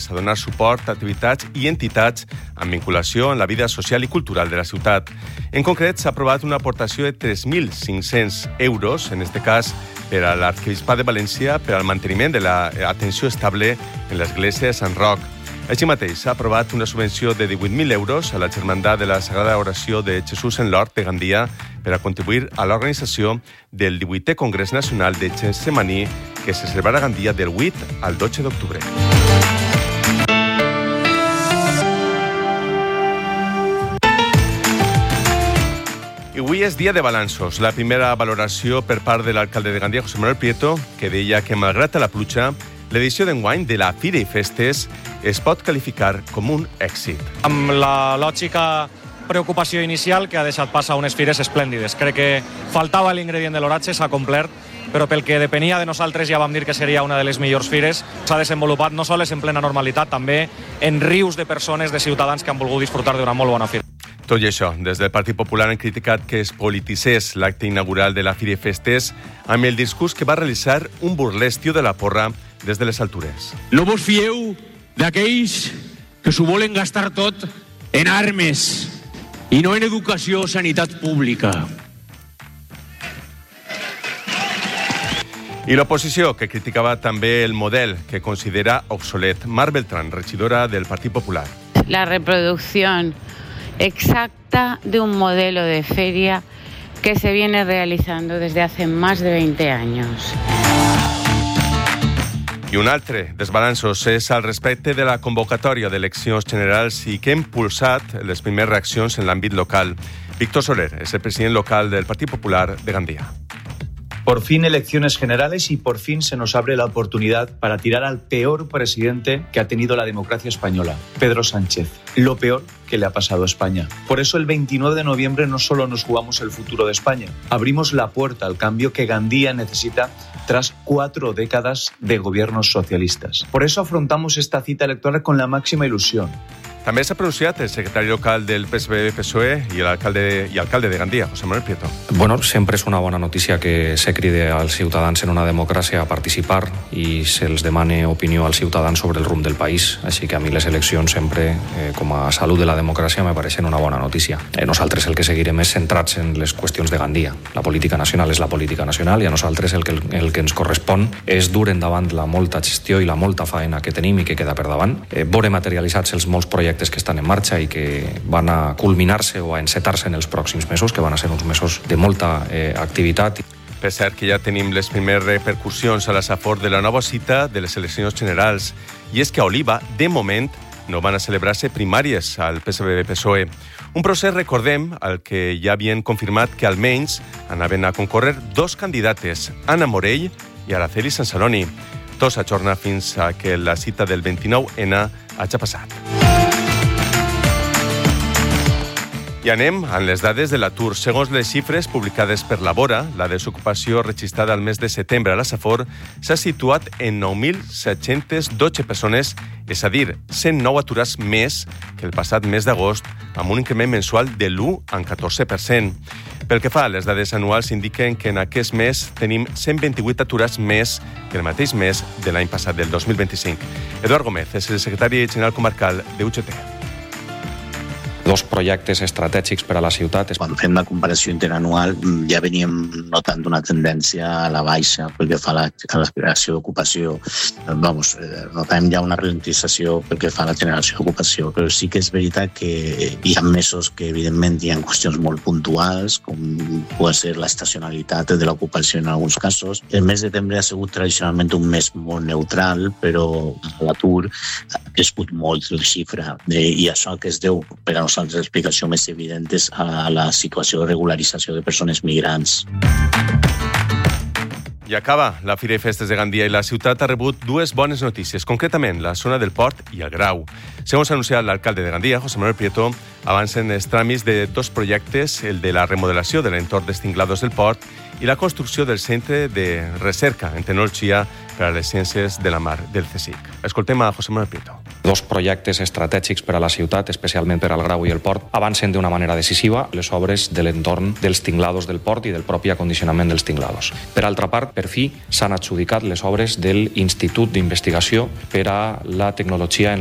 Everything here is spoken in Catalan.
a donar suport a activitats i entitats amb vinculació en la vida social i cultural de la ciutat. En concret, s'ha aprovat una aportació de 3.500 euros, en aquest cas per a l'Arquebisbat de València, per al manteniment de l'atenció estable en l'església de Sant Roc. Així mateix, s'ha aprovat una subvenció de 18.000 euros a la Germandat de la Sagrada Oració de Jesús en l'Hort de Gandia per a contribuir a l'organització del 18è Congrés Nacional de Getsemaní que se celebrarà a Gandia del 8 al 12 d'octubre. I avui és dia de balanços. La primera valoració per part de l'alcalde de Gandia, José Manuel Prieto, que deia que malgrat la pluja, l'edició d'enguany de la Fira i Festes es pot qualificar com un èxit. Amb la lògica preocupació inicial que ha deixat pas a unes fires esplèndides. Crec que faltava l'ingredient de l'oratge, s'ha complert, però pel que depenia de nosaltres ja vam dir que seria una de les millors fires. S'ha desenvolupat no sols en plena normalitat, també en rius de persones, de ciutadans que han volgut disfrutar d'una molt bona fira. Tot i això, des del Partit Popular han criticat que es polititzés l'acte inaugural de la Fira i Festes amb el discurs que va realitzar un burlesc tio de la porra des de les altures. No vos fieu d'aquells que s'ho volen gastar tot en armes i no en educació o sanitat pública. I l'oposició, que criticava també el model que considera obsolet. Mar Beltrán, regidora del Partit Popular. La reproducción exacta de un modelo de feria que se viene realizando desde hace más de 20 años. I un altre dels balanços és al respecte de la convocatòria d'eleccions generals i que ha impulsat les primeres reaccions en l'àmbit local. Víctor Soler és el president local del Partit Popular de Gandia. Por fin elecciones generales y por fin se nos abre la oportunidad para tirar al peor presidente que ha tenido la democracia española, Pedro Sánchez. Lo peor que le ha pasado a España. Por eso el 29 de noviembre no solo nos jugamos el futuro de España, abrimos la puerta al cambio que Gandía necesita tras 4 décadas de gobiernos socialistas. Por eso afrontamos esta cita electoral con la máxima ilusión. També s'ha pronunciat el secretari local del PSPB-PSOE i l'alcalde de Gandia, José Manuel Prieto. Bueno, sempre és una bona notícia que se cride als ciutadans en una democràcia a participar i se'ls demane opinió als ciutadans sobre el rumb del país. Així que a mi les eleccions sempre, com a salut de la democràcia, me pareixen una bona notícia. Nosaltres el que seguirem és centrats en les qüestions de Gandia. La política nacional és la política nacional i a nosaltres el que ens correspon és dur endavant la molta gestió i la molta faena que tenim i que queda per davant. Veure materialitzats els molts projectes que estan en marxa i que van a culminar-se o a encetar-se en els pròxims mesos, que van a ser uns mesos de molta activitat. Per cert que ja tenim les primeres repercussions a la safor de la nova cita de les eleccions generals. I és que a Oliva, de moment, no van a celebrar-se primàries al PSPB-PSOE. Un procés, recordem, al que ja havien confirmat que almenys anaven a concórrer 2 candidates, Anna Morell i Araceli Sansaloni. Tot s'ajorna fins a que la cita del 29N hagi passat. I anem amb les dades de l'atur. Segons les xifres publicades per la Bora, la desocupació registrada al mes de setembre a la Safor s'ha situat en 9.712 persones, és a dir, 109 aturats més que el passat mes d'agost, amb un increment mensual de l'1,14%. Pel que fa a les dades anuals, indiquen que en aquest mes tenim 128 aturats més que el mateix mes de l'any passat, del 2025. Eduard Gómez és el secretari general comarcal de UGT. 2 projectes estratègics per a la ciutat. Quan fem la comparació interanual ja veníem notant una tendència a la baixa pel que fa a la creació d'ocupació. Notem ja una ralentització pel que fa a la generació d'ocupació, però sí que és veritat que hi ha mesos que evidentment hi ha qüestions molt puntuals, com pot ser l'estacionalitat de l'ocupació en alguns casos. El mes de setembre ha sigut tradicionalment un mes molt neutral, però l'atur ha crescut molt la xifra i això que es deu per a nosaltres l'explicació més evident és a la situació de regularització de persones migrants. I acaba la Fira i Festes de Gandia i la ciutat ha rebut 2 bones notícies, concretament la zona del port i el Grau. Segons ha anunciat l'alcalde de Gandia, José Manuel Prieto, avancen els tràmits de 2 projectes, el de la remodelació de l'entorn dels tinglados del port i la construcció del centre de recerca en tecnologia per a les ciències de la mar del CSIC. Escoltem a José Manuel Prieto. 2 projectes estratègics per a la ciutat, especialment per al Grau i el port, avancen d'una manera decisiva les obres de l'entorn dels tinglados del port i del propi acondicionament dels tinglados. Per altra part, per fi, s'han adjudicat les obres de l'Institut d'Investigació per a la Tecnologia en